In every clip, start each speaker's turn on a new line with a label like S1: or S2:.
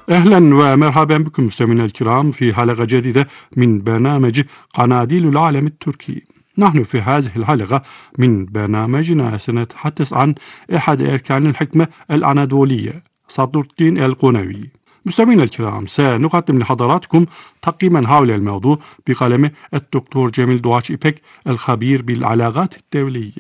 S1: أهلا ومرحبا بكم مستمعينا الكرام في حلقة جديدة من برنامج قناديل العالم التركي. نحن في هذه الحلقة من برنامجنا سنتحدث عن أحد أركان الحكمة الأناضولية صدر الدين القنوي. مستمعينا الكرام، سنقدم لحضراتكم تقييما حول الموضوع بقلم الدكتور جميل دواتش إيبك الخبير بالعلاقات الدولية.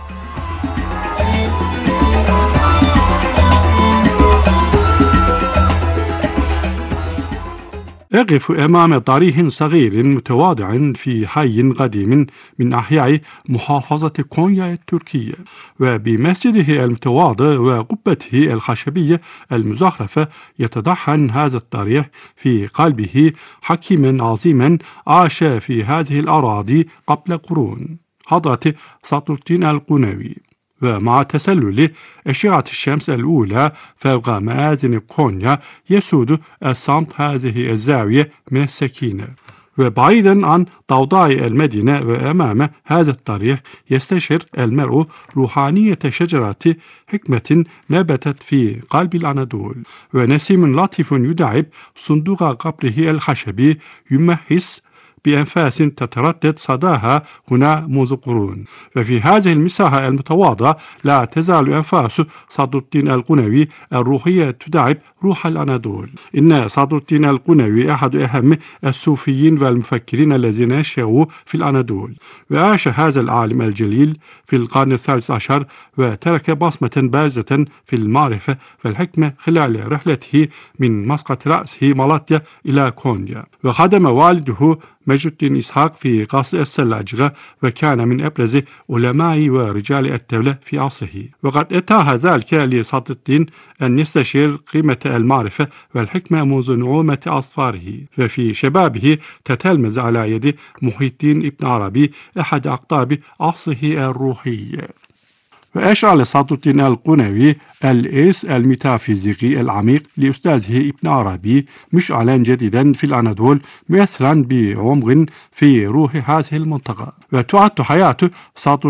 S1: أقف أمام ضريح صغير متواضع في حي قديم من أحياء محافظة كونيا التركية، وبمسجده المتواضع وقبته الخشبية المزخرفة يتدحن هذا الضريح في قلبه حكيما عظيما عاش في هذه الأراضي قبل قرون، حضرة صدر الدين القنوي. ومع تسلل أشعة الشمس الأولى فوق مآذن كونيا يسود الصمت هذه الزاوية من السكينة، وبعيدا عن ضوضاء المدينة وأمام هذا الضريح يستشعر المرء روحانية شجرة حكمة نبتت في قلب الأناضول، ونسيم لطيف يدعب صندوق قبره الخشبي يمحص بأنفاس تتردد صداها هنا منذ قرون. وفي هذه المساحة المتواضعة لا تزال أنفاس صدر الدين القنوي الروحية تدعب روح الأناضول. إن صدر الدين القنوي أحد أهم الصوفيين والمفكرين الذين نشأوا في الأناضول، وعاش هذا العالم الجليل في القرن الثالث عشر، وترك بصمة بارزة في المعرفة والحكمة خلال رحلته من مسقط رأسه مالطيا إلى كونيا. وخدم والده مجد الدين إسحاق في قصر السلاجقة، وكان من أبرز علماء ورجال الدولة في عصره. وقد أتاح ذلك لصدر الدين أن يستشير قيمة المعرفة والحكمة منذ نعومة أظفاره، وفي شبابه تتلمذ على يد محي الدين ابن عربي أحد أقطاب عصره الروحي. وأشعل صدر الدين القنوي الإرث الميتافيزيقي العميق لأستاذه ابن عربي مشعلا جديدا في الأناضول، مؤثرا بعمق في روح هذه المنطقة. وتعد حياة صدر